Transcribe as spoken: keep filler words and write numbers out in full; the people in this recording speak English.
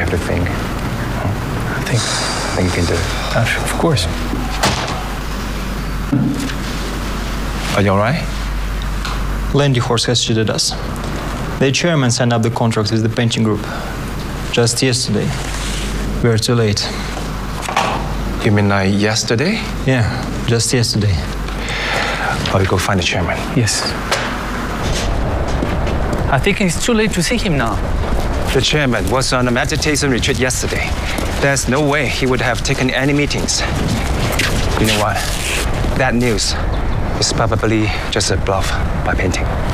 everything. I think, I think you can do it. Uh, of course. Are you all right? Landy Horse has cheated us. The chairman signed up the contract with the painting group just yesterday. We are too late. You mean like yesterday? Yeah, just yesterday. I'll go find the chairman. Yes. I think it's too late to see him now. The chairman was on a meditation retreat yesterday. There's no way he would have taken any meetings. You know what? That news is probably just a bluff by painting.